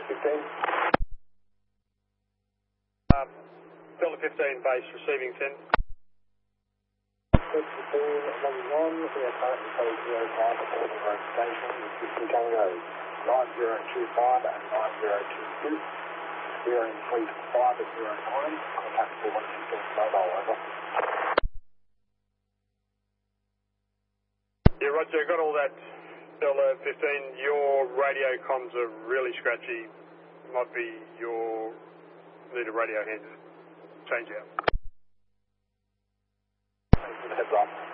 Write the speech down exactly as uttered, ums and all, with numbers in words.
fifteen. Um, Delta fifteen base receiving ten. Delta fifteen, logging on. We are currently code zero five at Auburn Road Station with fifty Tango nine zero two five and nine zero two two. We are in fleet five at zero nine. Contact four one fifteen mobile, over. Yeah, Roger, got all that. Delta fifteen, your radio comms are really scratchy. Might be your need a radio hand change out. Thanks for the heads up.